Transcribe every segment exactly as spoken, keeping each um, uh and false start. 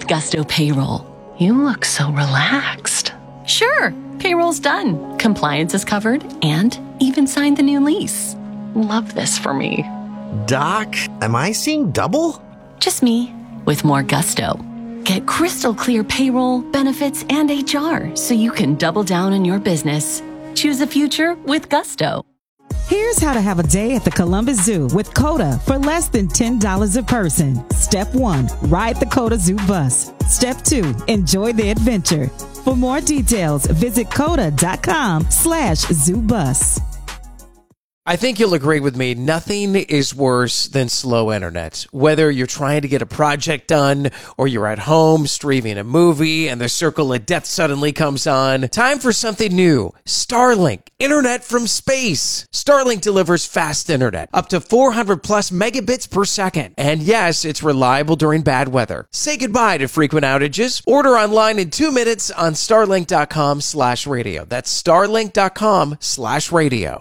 with Gusto Payroll. You look so relaxed. Sure, payroll's done, compliance is covered, and even signed the new lease. Love this for me. Doc, am I seeing double? Just me, with more gusto. Get crystal clear payroll, benefits, and H R so you can double down on your business. Choose a future with Gusto. Here's how to have a day at the Columbus Zoo with COTA for less than ten dollars a person. Step one, ride the COTA Zoo bus. Step two, enjoy the adventure. For more details, visit COTA.com slash zoo bus. I think you'll agree with me. Nothing is worse than slow internet. Whether you're trying to get a project done or you're at home streaming a movie and the circle of death suddenly comes on. Time for something new. Starlink. Internet from space. Starlink delivers fast internet. Up to four hundred plus megabits per second. And yes, it's reliable during bad weather. Say goodbye to frequent outages. Order online in two minutes on starlink.com slash radio. That's starlink.com slash radio.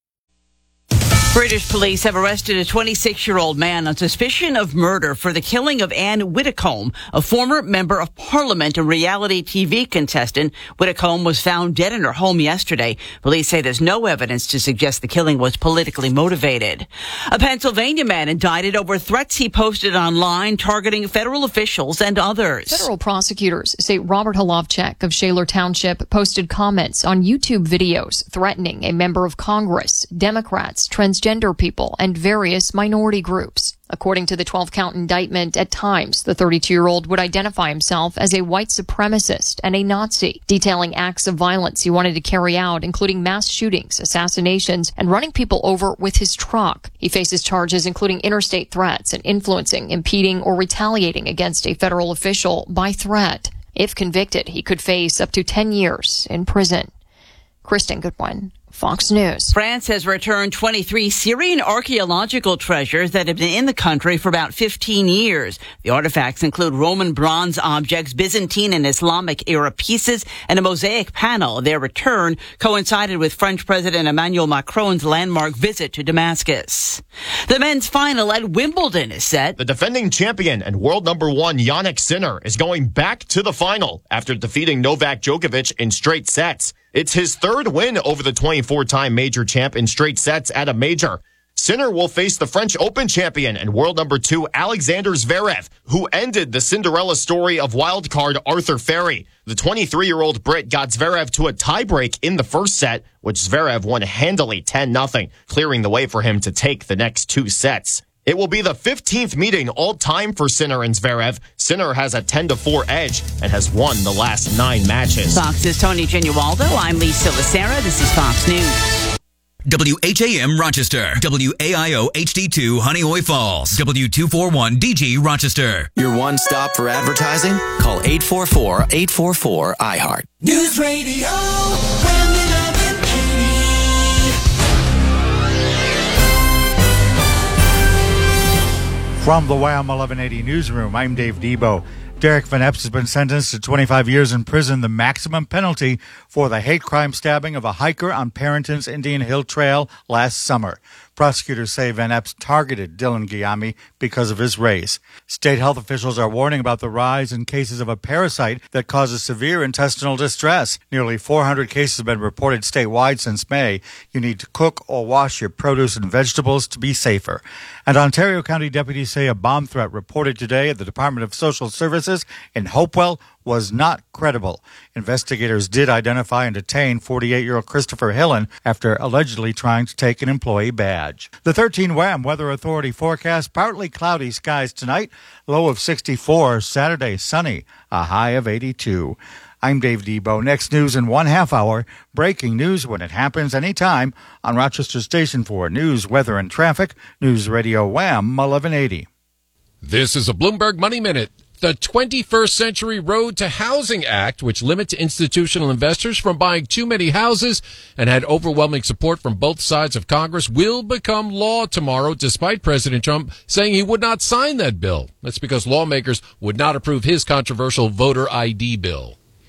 British police have arrested a twenty-six-year-old man on suspicion of murder for the killing of Anne Widdecombe, a former member of parliament and reality T V contestant. Widdecombe was found dead in her home yesterday. Police say there's no evidence to suggest the killing was politically motivated. A Pennsylvania man indicted over threats he posted online targeting federal officials and others. Federal prosecutors say Robert Holovchek of Shaler Township posted comments on YouTube videos threatening a member of Congress, Democrats, transgender people, and various minority groups. According to the twelve-count indictment, at times, the thirty-two-year-old would identify himself as a white supremacist and a Nazi, detailing acts of violence he wanted to carry out, including mass shootings, assassinations, and running people over with his truck. He faces charges including interstate threats and influencing, impeding, or retaliating against a federal official by threat. If convicted, he could face up to ten years in prison. Kristen Goodwin, Fox News. France has returned twenty-three Syrian archaeological treasures that have been in the country for about fifteen years. The artifacts include Roman bronze objects, Byzantine and Islamic era pieces, and a mosaic panel. Their return coincided with French President Emmanuel Macron's landmark visit to Damascus. The men's final at Wimbledon is set. The defending champion and world number one Jannik Sinner is going back to the final after defeating Novak Djokovic in straight sets. It's his third win over the twenty-four-time major champ in straight sets at a major. Sinner will face the French Open champion and world number two Alexander Zverev, who ended the Cinderella story of wildcard Arthur Ferry. The twenty-three-year-old Brit got Zverev to a tiebreak in the first set, which Zverev won handily ten nothing, clearing the way for him to take the next two sets. It will be the fifteenth meeting all-time for Sinner and Zverev. Sinner has a ten to four edge and has won the last nine matches. Fox's Tony Genualdo. I'm Lisa Lacera. This is Fox News. W H A M Rochester, W A I O H D two Honeoye Falls, W two forty-one D G Rochester. Your one stop for advertising? Call eight four four, eight four four, I heart. News Radio. From the Wham eleven eighty newsroom, I'm Dave Debo. Derek Van Epps has been sentenced to twenty-five years in prison, the maximum penalty for the hate crime stabbing of a hiker on Parrington's Indian Hill Trail last summer. Prosecutors say Van Epps targeted Dylan Guillaume because of his race. State health officials are warning about the rise in cases of a parasite that causes severe intestinal distress. Nearly four hundred cases have been reported statewide since May. You need to cook or wash your produce and vegetables to be safer. And Ontario County deputies say a bomb threat reported today at the Department of Social Services in Hopewell was not credible. Investigators did identify and detain forty-eight-year-old Christopher Hillen after allegedly trying to take an employee badge. The thirteen Wham Weather Authority forecast: partly cloudy skies tonight, low of sixty-four. Saturday, sunny, a high of eighty-two. I'm Dave Debo. Next news in one half hour. Breaking news when it happens anytime on Rochester Station for news, weather, and traffic. News Radio Wham eleven eighty. This is a Bloomberg Money Minute. The twenty-first Century Road to Housing Act, which limits institutional investors from buying too many houses and had overwhelming support from both sides of Congress, will become law tomorrow, despite President Trump saying he would not sign that bill. That's because lawmakers would not approve his controversial voter I D bill.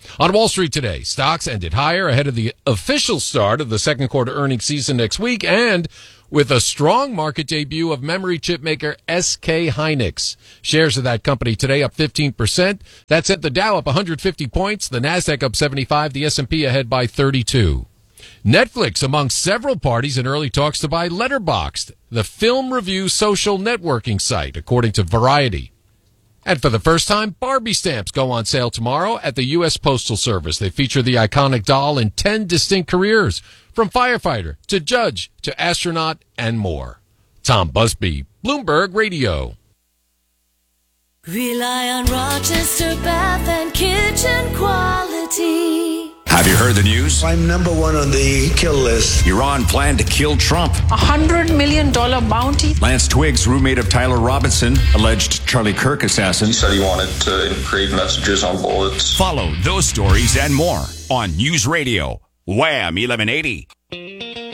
On Wall Street today, stocks ended higher ahead of the official start of the second quarter earnings season next week and with a strong market debut of memory chip maker S K Hynix. Shares of that company today up fifteen percent. That sent the Dow up one hundred fifty points, the Nasdaq up seventy-five, the S and P ahead by thirty-two. Netflix among several parties in early talks to buy Letterboxd, the film review social networking site, according to Variety. And for the first time, Barbie stamps go on sale tomorrow at the U S Postal Service. They feature the iconic doll in ten distinct careers, from firefighter to judge to astronaut and more. Tom Busby, Bloomberg Radio. Rely on Rochester Bath and Kitchen quality. Have you heard the news? I'm number one on the kill list. You're on plan to kill Trump. A hundred million dollar bounty. Lance Twiggs, roommate of Tyler Robinson, alleged Charlie Kirk assassin. He said he wanted to engrave messages on bullets. Follow those stories and more on News Radio Wham eleven eighty.